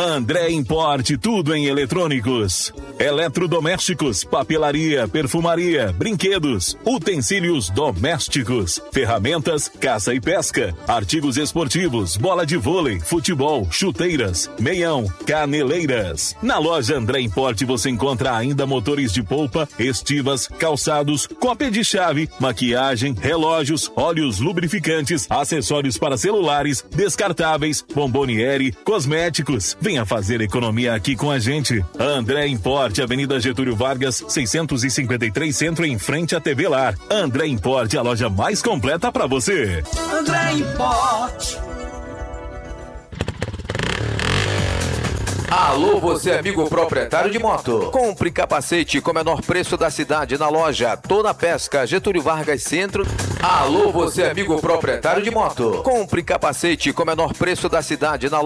André Import, tudo em eletrônicos, eletrodomésticos, papelaria, perfumaria, brinquedos, utensílios domésticos, ferramentas, caça e pesca, artigos esportivos, bola de vôlei, futebol, chuteiras, meião, caneleiras. Na loja André Import você encontra ainda motores de polpa, estivas, calçados, cópia de chave, maquiagem, relógios, óleos lubrificantes, acessórios para celulares, descartáveis, bomboniere, cosméticos. Venha fazer economia aqui com a gente. André Import, Avenida Getúlio Vargas, 653 Centro, em frente à TV Lar. André Import, a loja mais completa para você. André Import. Alô, você amigo proprietário de moto. Compre capacete com o menor preço da cidade na loja Toda Pesca, Getúlio Vargas Centro. Alô, você amigo proprietário de moto. Compre capacete com o menor preço da cidade na loja